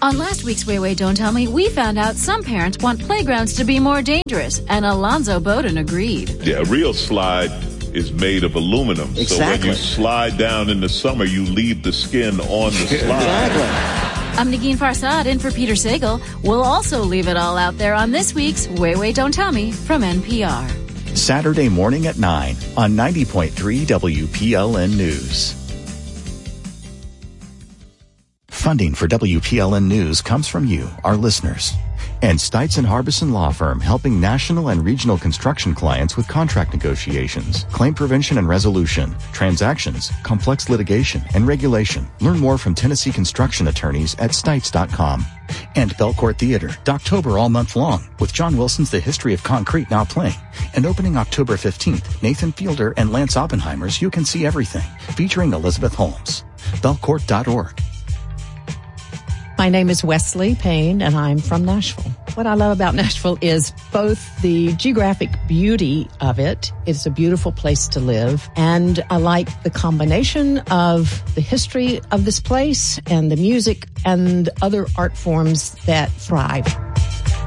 On last week's Way Way Don't Tell Me, we found out some parents want playgrounds to be more dangerous, and Alonzo Bowden agreed. Yeah, a real slide is made of aluminum. Exactly. So when you slide down in the summer, you leave the skin on the slide. Exactly. I'm Negin Farsad in for Peter Sagal. We'll also leave it all out there on this week's Way Way Don't Tell Me from NPR. Saturday morning at 9 on 90.3 WPLN News. Funding for WPLN News comes from you, our listeners, and Stites & Harbison Law Firm, helping national and regional construction clients with contract negotiations, claim prevention and resolution, transactions, complex litigation, and regulation. Learn more from Tennessee construction attorneys at Stites.com. And Belcourt Theater, Doctober all month long, with John Wilson's The History of Concrete now playing. And opening October 15th, Nathan Fielder and Lance Oppenheimer's You Can See Everything, featuring Elizabeth Holmes. Belcourt.org. My name is Wesley Payne, and I'm from Nashville. What I love about Nashville is both the geographic beauty of it. It's a beautiful place to live. And I like the combination of the history of this place and the music and other art forms that thrive.